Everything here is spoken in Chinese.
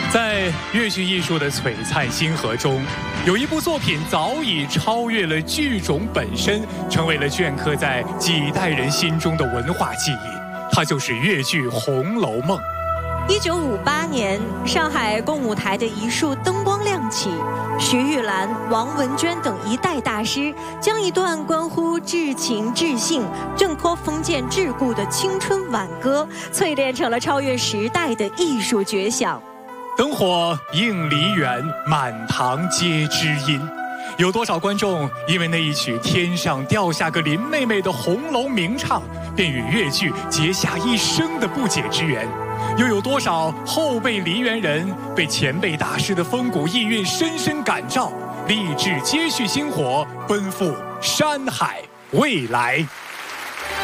在越剧艺术的璀璨星河中，有一部作品早已超越了剧种本身，成为了镌刻在几代人心中的文化记忆。它就是越剧《红楼梦》。 1958年，上海共舞台的一束灯光亮起，徐玉兰、王文娟等一代大师将一段关乎至情至性、挣脱封建桎梏的青春挽歌，淬炼成了超越时代的艺术绝响。 灯火映梨园，满堂皆知音。有多少观众因为那一曲天上掉下个林妹妹的红楼名唱，便与越剧结下一生的不解之缘？又有多少后辈梨园人被前辈大师的风骨意蕴深深感召，立志接续薪火，奔赴山海未来？